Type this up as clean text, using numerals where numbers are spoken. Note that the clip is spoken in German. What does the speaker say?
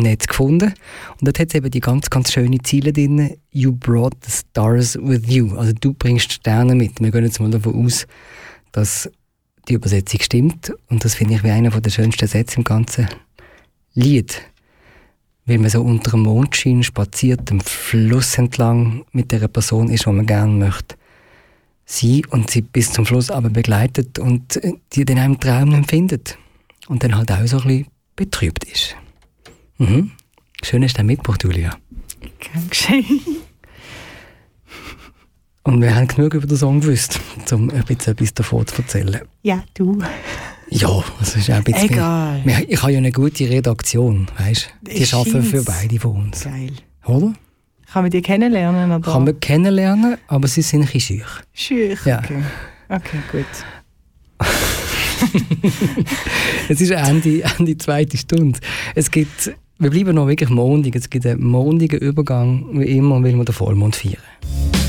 Netz gefunden. Und dort hat es eben die ganz, ganz schöne Ziele drin. You brought the stars with you. Also du bringst Sterne mit. Wir gehen jetzt mal davon aus, dass die Übersetzung stimmt. Und das finde ich wie einer der schönsten Sätze im ganzen Lied. Weil man so unter dem Mondschein spaziert, dem Fluss entlang mit der Person ist, die man gerne möchte sein und sie bis zum Schluss aber begleitet und die dann einem Traum empfindet. Und dann halt auch so ein bisschen betrübt ist. Mhm. Schön hast du mitgebracht, Julia. Gern geschehen. Und wir haben genug über den Song gewusst, um etwas davon zu erzählen. Ja, du. Ja, das ist auch ein bisschen... Egal. Ich habe ja eine gute Redaktion, weißt du? Die arbeiten für beide von uns. Geil. Oder? Kann man die kennenlernen? Oder? Kann man kennenlernen, aber sie sind ein bisschen schüch. Schüch, ja. Okay, gut. Es ist Ende zweite Stunde. Wir bleiben noch wirklich mondig. Es gibt einen mondigen Übergang, wie immer, weil wir den Vollmond feiern.